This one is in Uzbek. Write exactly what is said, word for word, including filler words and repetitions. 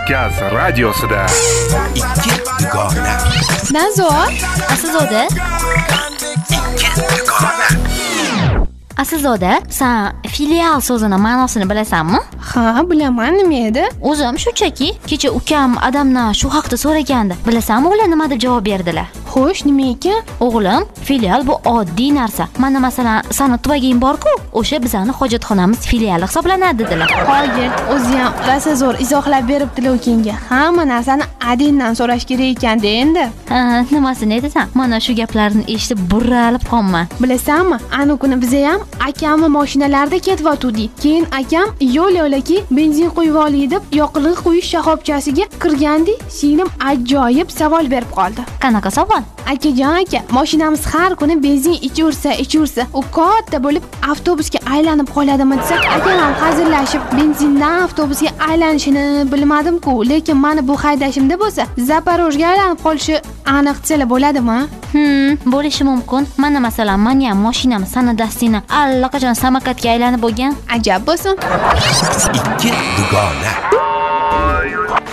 Kavkaz radiosida ikki dugona. Nazor, Asilzoda. Ikki dugona. Asilzoda, sen filial so'zini ma'nosini bilasanmi? ha, bilaman, nima edi? O'zim shunchaki kecha ukam adamdan shu haqda so'ragandi. Bilasanmi, ular nima deb javob berdilar? Xo'sh, nima ekan? O'g'lim, filial bu oddiy narsa. Mana masalan, sani tuvaging bor-ku, o'sha bizani hojatxonamiz filiali hisoblanadi dedilar. Qoyil, o'zi ham rosa zo'r izohlab beribdilar ukangga. Hamma narsani adindan so'rash kerak ekan-da endi. Ha, nimasini aytasan? Mana shu gaplarni eshitib burralib qolman. Bilasanmi, ana kuni biz ham akamni mashinalarida ketyotgandik. Keyin akam yo'l yo'laki benzin quyib olay deb yoqilg'i quyish shoxobchasiga kirgandi. Singlim ajoyib savol berib qoldi. Qanaqa savol? Akajon aka, mashinamiz har kuni benzin ichursa, ichursa, u katta bo'lib avtobusga aylanib qoladimi desa, akam ham hazillashib benzindan avtobusga aylanishini bilmadim-ku, lekin meni bu haydashimda bo'lsa, Zaporojga aylanib qolishi aniq desalar bo'ladimi? Hmm, bo'lishi mumkin. Mana masalan, meni ham mashinam sana dastini allaqachon samokatga aylanib bo'lgan. Ajab bo'lsin. Ikki dugona.